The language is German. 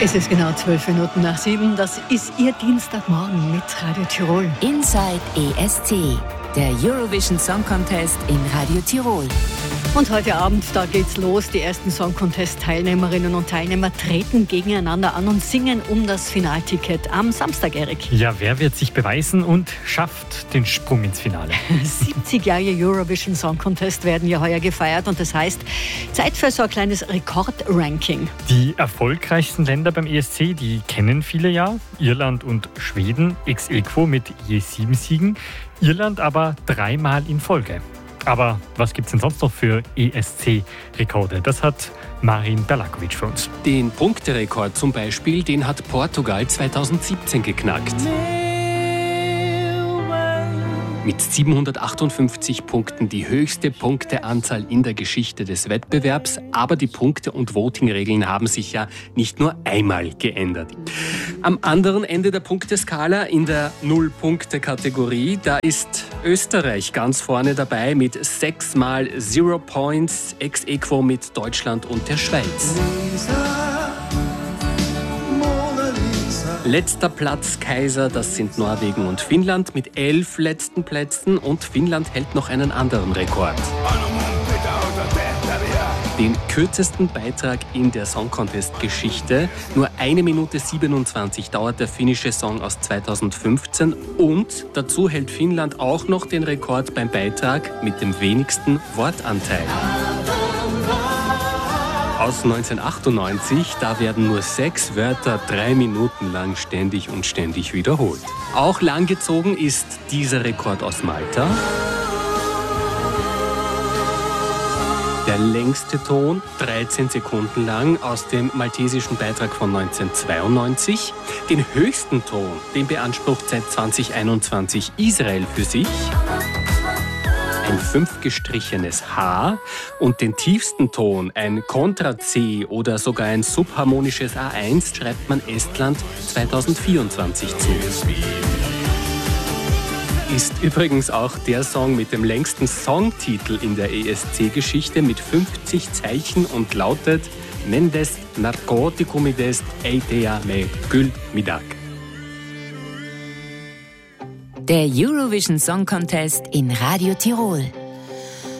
Es ist genau 7:12. Das ist Ihr Dienstagmorgen mit Radio Tirol. Inside ESC, der Eurovision Song Contest in Radio Tirol. Und heute Abend, da geht's los. Die ersten Song Contest-Teilnehmerinnen und Teilnehmer treten gegeneinander an und singen um das Finalticket am Samstag, Erik. Ja, wer wird sich beweisen und schafft den Sprung ins Finale? 70 Jahre Eurovision Song Contest werden ja heuer gefeiert und das heißt, Zeit für so ein kleines Rekordranking. Die erfolgreichsten Länder beim ESC, die kennen viele ja. Irland und Schweden ex aequo mit je 7 Siegen. Irland aber 3-mal in Folge. Aber was gibt es denn sonst noch für ESC-Rekorde? Das hat Marin Berlakovic für uns. Den Punkterekord zum Beispiel, den hat Portugal 2017 geknackt. Mit 758 Punkten die höchste Punkteanzahl in der Geschichte des Wettbewerbs. Aber die Punkte- und Voting-Regeln haben sich ja nicht nur einmal geändert. Am anderen Ende der Punkteskala, in der Null-Punkte-Kategorie, da ist Österreich ganz vorne dabei mit 6-mal 0 Points, ex aequo mit Deutschland und der Schweiz. Letzter Platz Kaiser, das sind Norwegen und Finnland mit 11 letzten Plätzen und Finnland hält noch einen anderen Rekord. Den kürzesten Beitrag in der Song Contest-Geschichte. Nur 1 Minute 27 dauert der finnische Song aus 2015 und dazu hält Finnland auch noch den Rekord beim Beitrag mit dem wenigsten Wortanteil. Aus 1998, da werden nur 6 Wörter 3 Minuten lang ständig und ständig wiederholt. Auch langgezogen ist dieser Rekord aus Malta. Der längste Ton, 13 Sekunden lang, aus dem maltesischen Beitrag von 1992. Den höchsten Ton, den beansprucht seit 2021 Israel für sich. Ein 5 gestrichenes H und den tiefsten Ton, ein Kontra-C oder sogar ein subharmonisches A1, schreibt man Estland 2024 zu. Ist übrigens auch der Song mit dem längsten Songtitel in der ESC-Geschichte mit 50 Zeichen und lautet Mendes Narkotikumides Eitea me Gül Midak. Der Eurovision Song Contest in Radio Tirol.